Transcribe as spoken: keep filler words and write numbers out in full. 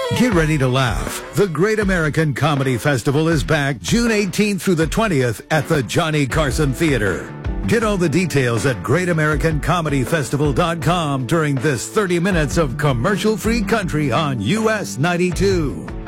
Get ready to laugh. The Great American Comedy Festival is back June eighteenth through the twentieth at the Johnny Carson Theater. Get all the details at great american comedy festival dot com during this thirty minutes of commercial-free country on U S ninety-two.